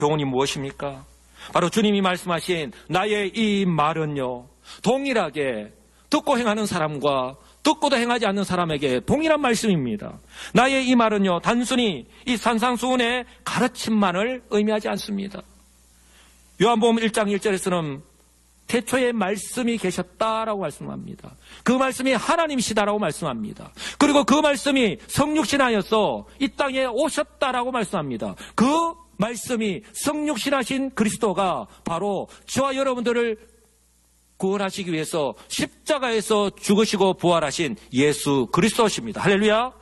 교훈이 무엇입니까? 바로 주님이 말씀하신 나의 이 말은요, 동일하게 듣고 행하는 사람과 듣고도 행하지 않는 사람에게 동일한 말씀입니다. 나의 이 말은요, 단순히 이 산상수훈의 가르침만을 의미하지 않습니다. 요한복음 1장 1절에서는 태초에 말씀이 계셨다라고 말씀합니다. 그 말씀이 하나님이시다라고 말씀합니다. 그리고 그 말씀이 성육신하여서 이 땅에 오셨다라고 말씀합니다. 그 말씀이 성육신하신 그리스도가 바로 저와 여러분들을 구원하시기 위해서 십자가에서 죽으시고 부활하신 예수 그리스도십니다. 할렐루야.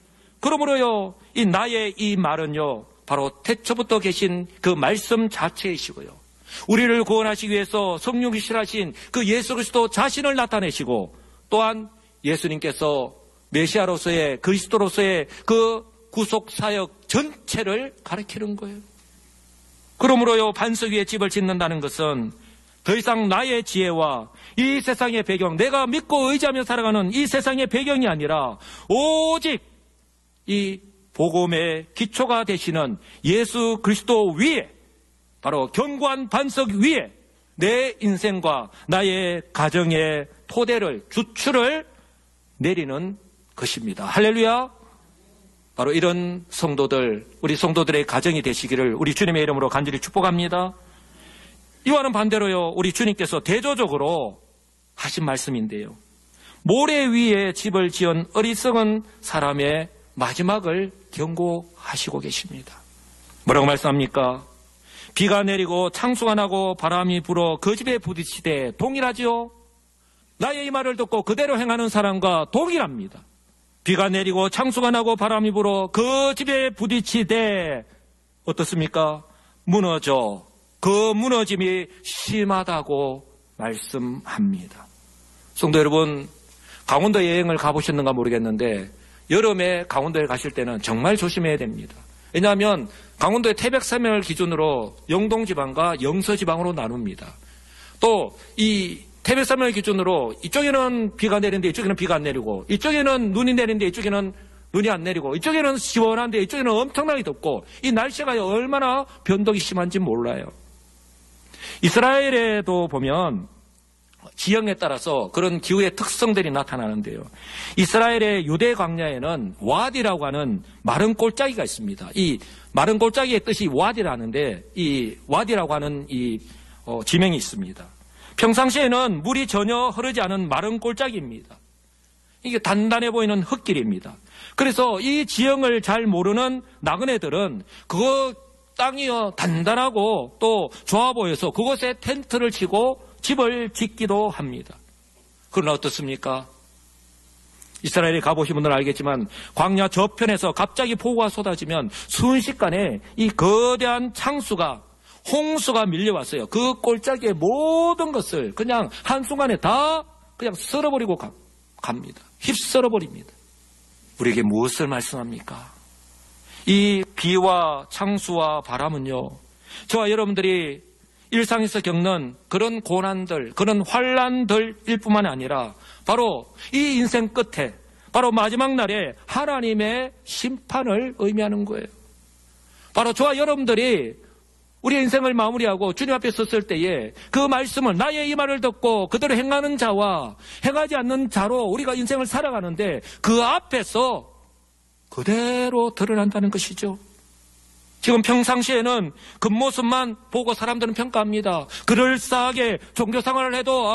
그러므로요, 이 나의 이 말은요, 바로 태초부터 계신 그 말씀 자체이시고요, 우리를 구원하시기 위해서 성육신하신 그 예수 그리스도 자신을 나타내시고, 또한 예수님께서 메시아로서의, 그리스도로서의 그 구속사역 전체를 가리키는 거예요. 그러므로요, 반석 위에 집을 짓는다는 것은 더 이상 나의 지혜와 이 세상의 배경, 내가 믿고 의지하며 살아가는 이 세상의 배경이 아니라 오직 이 복음의 기초가 되시는 예수 그리스도 위에, 바로 견고한 반석 위에 내 인생과 나의 가정의 토대를, 주축을 내리는 것입니다. 할렐루야. 바로 이런 성도들, 우리 성도들의 가정이 되시기를 우리 주님의 이름으로 간절히 축복합니다. 이와는 반대로요, 우리 주님께서 대조적으로 하신 말씀인데요, 모래 위에 집을 지은 어리석은 사람의 마지막을 경고하시고 계십니다. 뭐라고 말씀합니까? 비가 내리고 창수가 나고 바람이 불어 그 집에 부딪히되 동일하지요? 나의 이 말을 듣고 그대로 행하는 사람과 동일합니다. 비가 내리고 창수가 나고 바람이 불어 그 집에 부딪히되 어떻습니까? 무너져. 그 무너짐이 심하다고 말씀합니다. 성도 여러분, 강원도 여행을 가보셨는가 모르겠는데 여름에 강원도에 가실 때는 정말 조심해야 됩니다. 왜냐하면 강원도의 태백산맥을 기준으로 영동지방과 영서지방으로 나눕니다. 또 이 태백산맥을 기준으로 이쪽에는 비가 내리는데 이쪽에는 비가 안 내리고, 이쪽에는 눈이 내리는데 이쪽에는 눈이 안 내리고, 이쪽에는 시원한데 이쪽에는 엄청나게 덥고, 이 날씨가 얼마나 변동이 심한지 몰라요. 이스라엘에도 보면 지형에 따라서 그런 기후의 특성들이 나타나는데요, 이스라엘의 유대 광야에는 와디라고 하는 마른 골짜기가 있습니다. 이 마른 골짜기의 뜻이 와디라는데, 이 와디라고 하는 이 지명이 있습니다. 평상시에는 물이 전혀 흐르지 않은 마른 골짜기입니다. 이게 단단해 보이는 흙길입니다. 그래서 이 지형을 잘 모르는 나그네들은 그 땅이 단단하고 또 좋아 보여서 그곳에 텐트를 치고 집을 짓기도 합니다. 그러나 어떻습니까? 이스라엘에 가보신 분들은 알겠지만 광야 저편에서 갑자기 폭우가 쏟아지면 순식간에 이 거대한 창수가, 홍수가 밀려왔어요. 그 골짜기의 모든 것을 그냥 한순간에 다 그냥 썰어버리고 갑니다. 휩쓸어버립니다. 우리에게 무엇을 말씀합니까? 이 비와 창수와 바람은요, 저와 여러분들이 일상에서 겪는 그런 고난들, 그런 환난들일 뿐만 아니라 바로 이 인생 끝에, 바로 마지막 날에 하나님의 심판을 의미하는 거예요. 바로 저와 여러분들이 우리의 인생을 마무리하고 주님 앞에 섰을 때에 그 말씀을, 나의 이 말을 듣고 그대로 행하는 자와 행하지 않는 자로 우리가 인생을 살아가는데 그 앞에서 그대로 드러난다는 것이죠. 지금 평상시에는 겉모습만 보고 사람들은 평가합니다. 그럴싸하게 종교생활을 해도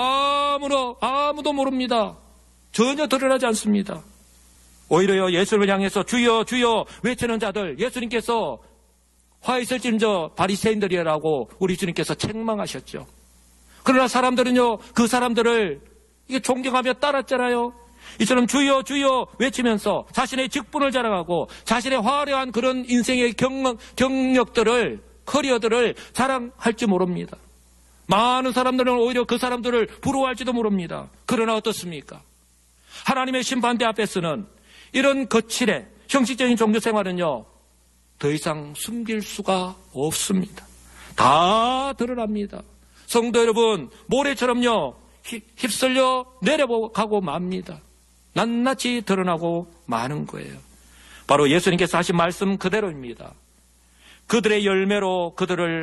아무도 모릅니다. 전혀 드러나지 않습니다. 오히려 예수를 향해서 주여 주여 외치는 자들, 예수님께서 화 있을진저 바리새인들이라고 우리 주님께서 책망하셨죠. 그러나 사람들은요, 그 사람들을 이게 존경하며 따랐잖아요. 이처럼 주여 주여 외치면서 자신의 직분을 자랑하고 자신의 화려한 그런 인생의 경력들을, 커리어들을 자랑할지 모릅니다. 많은 사람들은 오히려 그 사람들을 부러워할지도 모릅니다. 그러나 어떻습니까? 하나님의 심판대 앞에서는 이런 거칠의 형식적인 종교생활은요, 더 이상 숨길 수가 없습니다. 다 드러납니다. 성도 여러분, 모래처럼요 휩쓸려 내려가고 맙니다. 낱낱이 드러나고 마는 거예요. 바로 예수님께서 하신 말씀 그대로입니다. 그들의 열매로 그들을